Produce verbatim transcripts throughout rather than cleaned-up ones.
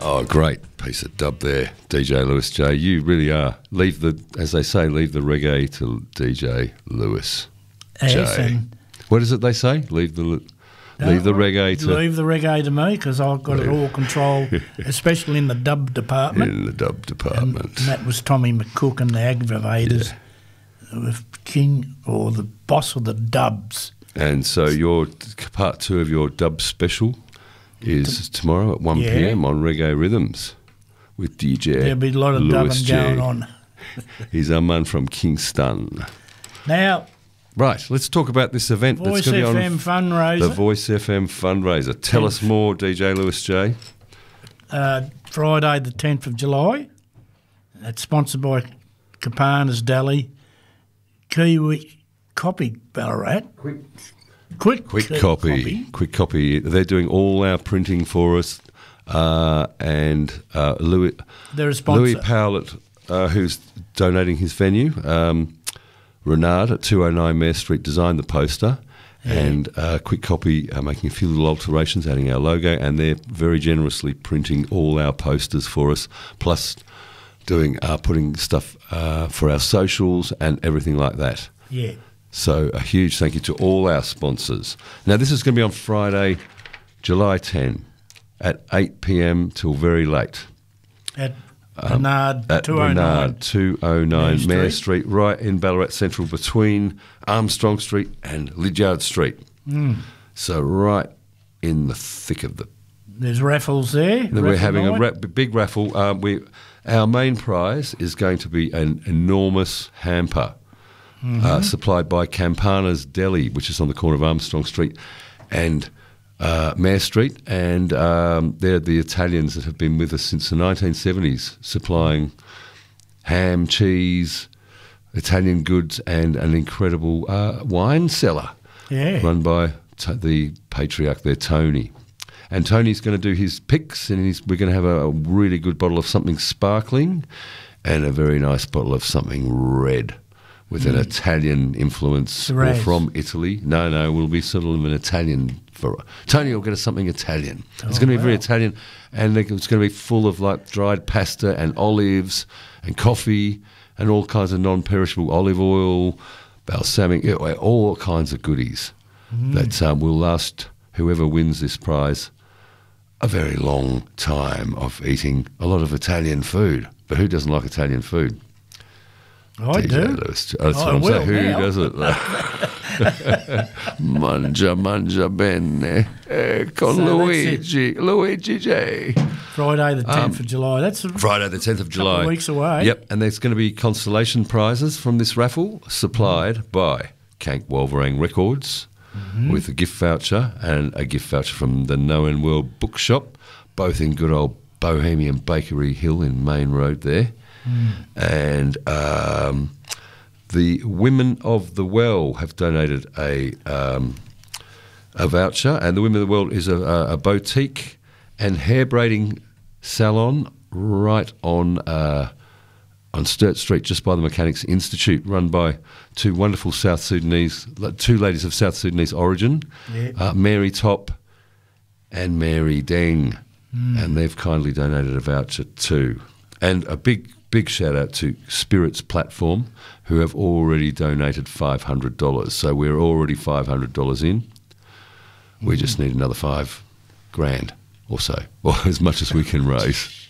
Oh, great piece of dub there, D J Lewis J. You really are. Leave the, as they say, leave the reggae to D J Lewis Yes, J. and What is it they say? Leave the No, leave the reggae to leave the reggae to me because I've got it all controlled, especially in the dub department. in the dub And, department. and that was Tommy McCook and the Aggravators, with King or the boss of the dubs. And so your part two of your dub special is tomorrow at one Yeah. p m on Reggae Rhythms with D J There'll be a lot of Lewis dubbing J. going on. He's our man from Kingston. Now, Right, let's talk about this event Voice that's going to F be M on fundraiser. the Voice F M fundraiser. Tell us more, D J Lewis J. uh, Friday the tenth of July. It's sponsored by Capana's Deli, Kiwi Copy Ballarat. Quick, quick, Quick Ki- copy, quick copy. They're doing all our printing for us, uh, and uh, Louis They're a sponsor. Louis Powlett, uh, who's donating his venue. Um, Renard at two oh nine Mayor Street designed the poster, and uh, Quick Copy are making a few little alterations, adding our logo, and they're very generously printing all our posters for us, plus doing uh, putting stuff uh, for our socials and everything like that. Yeah. So a huge thank you to all our sponsors. Now this is going to be on Friday, July tenth at eight p m till very late. At Bernard At two oh nine. Bernard two oh nine Mayor Mayor Street. Street, right in Ballarat Central between Armstrong Street and Lydiard Street. Mm. So right in the thick of the... There's raffles there. We're raffle having night. a ra- big raffle. Um, we, our main prize is going to be an enormous hamper Mm-hmm. uh, supplied by Campana's Deli, which is on the corner of Armstrong Street and uh, Mayor Street. And um, they're the Italians that have been with us since the nineteen seventies, supplying ham, cheese, Italian goods, and an incredible uh, wine cellar Yeah. run by t- the patriarch there, Tony. And Tony's going to do his picks, and he's, we're going to have a, a really good bottle of something sparkling and a very nice bottle of something red with an Italian influence, or Shiraz. from Italy. No, no, we'll be sort of an Italian. For Tony will get us something Italian. It's going to be very wow. Italian, and it's going to be full of like dried pasta and olives and coffee and all kinds of non-perishable olive oil, balsamic, yeah, all kinds of goodies that um, will last whoever wins this prize a very long time of eating a lot of Italian food. But who doesn't like Italian food? I D J do. Lewis. Oh, that's I what I'm will saying. Who now. doesn't? Mangia, mangia bene eh, con So that's Luigi, Luigi J. Friday the tenth of July. That's a Friday the tenth of July. couple of weeks away. Yep, and there's going to be consolation prizes from this raffle supplied by Kank Wolverine Records with a gift voucher and a gift voucher from the Known World Bookshop, both in good old Bohemian Bakery Hill in Main Road there. And um, the Women of the Well have donated a um, a voucher, and the Women of the Well is a, a, a boutique and hair braiding salon right on uh, on Sturt Street, just by the Mechanics Institute, run by two wonderful South Sudanese, two ladies of South Sudanese origin, Yeah. uh, Mary Top and Mary Deng, and they've kindly donated a voucher too. And a big, big shout out to Spirits Platform, who have already donated five hundred dollars. So we're already five hundred dollars in. We just need another five grand or so, or as much as we can raise.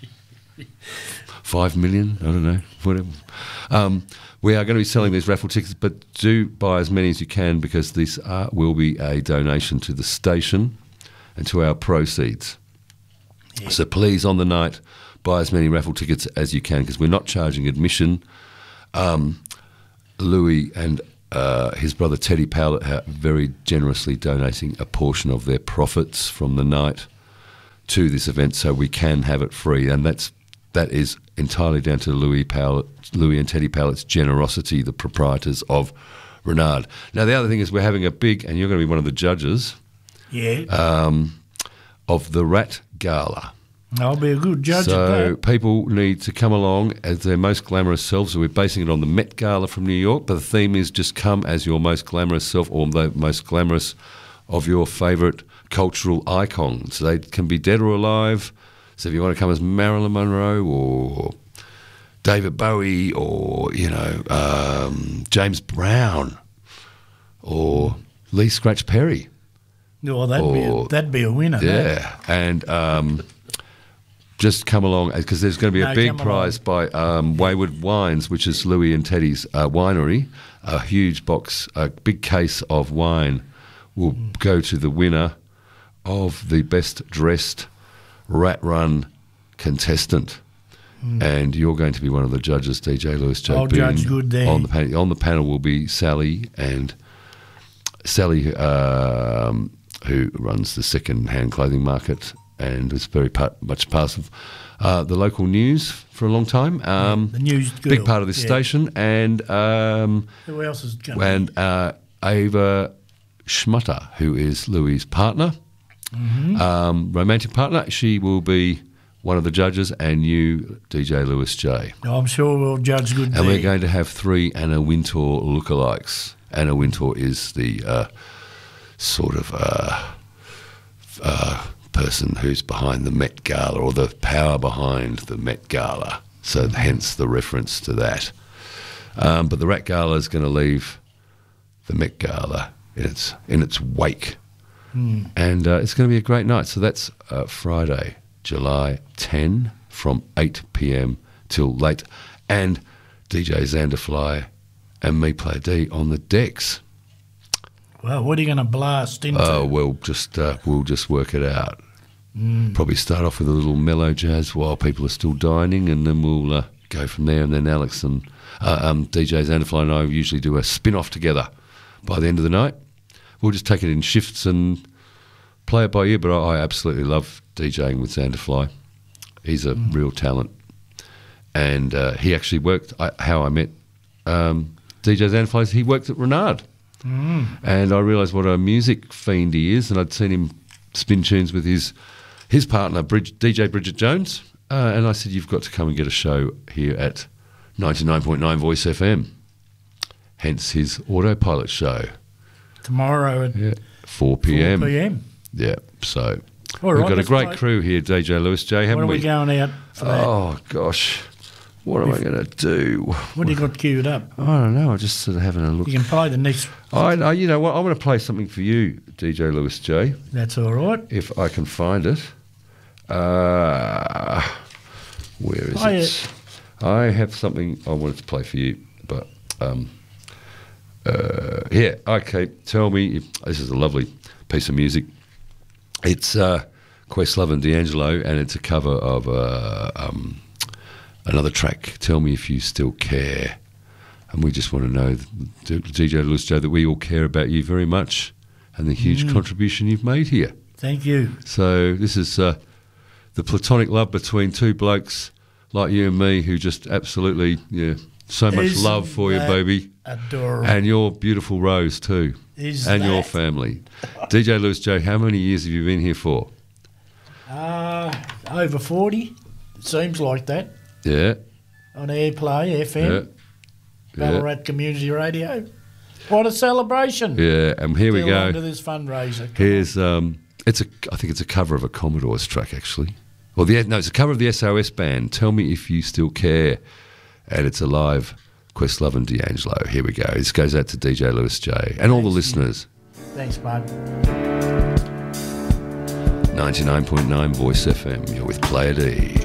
Five million? I don't know. Whatever. Um, we are going to be selling these raffle tickets, but do buy as many as you can, because this uh, will be a donation to the station and to our proceeds. So please, on the night, buy as many raffle tickets as you can, because we're not charging admission. Um, Louis and uh, his brother Teddy Powlett are very generously donating a portion of their profits from the night to this event, so we can have it free, and that's that is entirely down to Louis Powlett, Louis and Teddy Powlett's generosity, the proprietors of Renard. Now, the other thing is we're having a big, and you're going to be one of the judges, Yeah. um, of the Rat Gala. I'll be a good judge So at that. people need to come along as their most glamorous selves. So we're basing it on the Met Gala from New York, but the theme is just come as your most glamorous self, or the most glamorous of your favourite cultural icons. They can be dead or alive, So if you want to come as Marilyn Monroe or David Bowie or, you know, um, James Brown or Lee Scratch Perry. Well, that'd, or, be, a, that'd be a winner. Yeah, no? and um, just come along, because there's going to be a no, big prize along. by um, Wayward Wines, which is Louis and Teddy's uh, winery. A huge box, a big case of wine will mm. go to the winner of the best dressed Rat Run contestant. Mm. And you're going to be one of the judges, D J Lewis J. I'll judge good there. On the, panel, on the panel will be Sally, and Sally, um, who runs the second-hand clothing market and is very part, much part of uh, the local news for a long time. Um, yeah, the news girl. Big part of this yeah. station. And um, who else is going? And uh, Ava Schmutter, who is Louis' partner, mm-hmm. um, romantic partner. She will be one of the judges, and you, D J Lewis J. I'm sure we'll judge good. And there. we're going to have three Anna Wintour lookalikes. Anna Wintour is the uh, sort of uh, uh, person who's behind the Met Gala, or the power behind the Met Gala. So hence the reference to that. Um, but the Rat Gala is going to leave the Met Gala in its in its wake, mm. and uh, it's going to be a great night. So that's uh, Friday, July tenth, from eight p.m. till late, and D J Xanderfly and me, Player D, on the decks. Well, what are you going to blast into? Oh, uh, we'll just uh, we'll just work it out. Mm. Probably start off with a little mellow jazz while people are still dining, and then we'll uh, go from there. And then Alex and uh, um, D J Xanderfly and I usually do a spin-off together by the end of the night. We'll just take it in shifts and play it by ear, but I, I absolutely love DJing with Xanderfly. He's a mm. real talent. And uh, he actually worked, I, how I met um, D J Xanderfly, he worked at Renard. Mm. And I realised what a music fiend he is, and I'd seen him spin tunes with his his partner, Bridge, D J Bridget Jones, uh, and I said, you've got to come and get a show here at ninety-nine point nine Voice F M, hence his Autopilot show. Tomorrow at yeah, four p.m. four p.m. Yeah, so All we've right, got a great play. crew here, D J Lewis J, haven't we? we? What are we going out for that? Oh, gosh. What am I going to do? What have you got queued up? I don't know. I'm just sort of having a look. You can play the next... I, I, you know what? I want to play something for you, D J Lewis J. That's all right. If I can find it. Uh, where is play it? it? I have something I wanted to play for you, but... Um, uh, yeah, okay. Tell me... If, this is a lovely piece of music. It's uh, Questlove and D'Angelo, and it's a cover of... Uh, um, another track, Tell Me If You Still Care. And we just want to know, D J Lewis J, that we all care about you very much and the huge mm. contribution you've made here. Thank you. So this is uh, the platonic love between two blokes like you and me who just absolutely, yeah, so much Isn't love for you, baby. Adorable. And your beautiful Rose too. Is and that? your family. D J Lewis J, how many years have you been here for? Uh, over forty. It seems like that. Yeah. On Airplay F M, yeah. Ballarat yeah. Community Radio. What a celebration! Yeah, and here Still we go. On to this fundraiser. Come Here's um, it's a. I think it's a cover of a Commodores track actually. Well, the no, it's a cover of the S O S band. Tell Me If You Still Care, and it's a live Questlove and D'Angelo. Here we go. This goes out to D J Lewis J and Thanks, all the listeners. Thanks, bud. ninety-nine point nine Voice F M. You're with Player D.